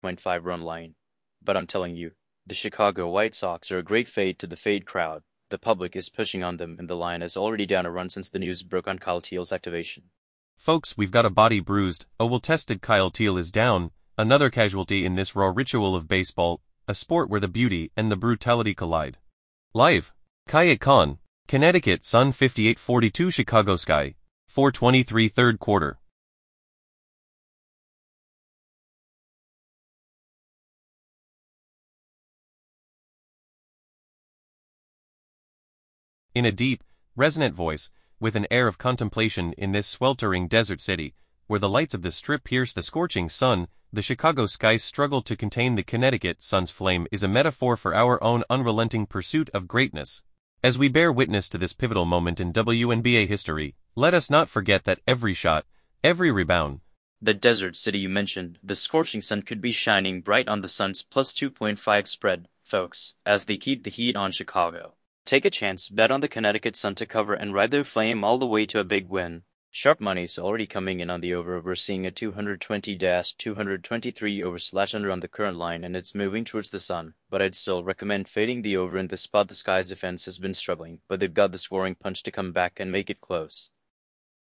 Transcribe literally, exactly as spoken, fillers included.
point five run line. But I'm telling you, the Chicago White Sox are a great fade to the fade crowd. The public is pushing on them and the line is already down a run since the news broke on Kyle Teal's activation. Folks, we've got a body bruised. A well-tested Kyle Teal is down, another casualty in this raw ritual of baseball, a sport where the beauty and the brutality collide. Live. Kaya Khan, Connecticut Sun fifty-eight forty-two Chicago Sky, four twenty-three third quarter. In a deep, resonant voice, with an air of contemplation in this sweltering desert city, where the lights of the strip pierce the scorching sun, the Chicago Sky's struggle to contain the Connecticut Sun's flame is a metaphor for our own unrelenting pursuit of greatness. As we bear witness to this pivotal moment in W N B A history, let us not forget that every shot, every rebound, The desert city you mentioned, the scorching sun could be shining bright on the Suns plus two point five spread, folks, as they keep the heat on Chicago. Take a chance, bet on the Connecticut Sun to cover and ride their flame all the way to a big win. Sharp money's already coming in on the over. We're seeing a two twenty to two twenty-three over slash under on the current line and it's moving towards the Sun, but I'd still recommend fading the over in this spot. The Sky's defense has been struggling, but they've got the scoring punch to come back and make it close.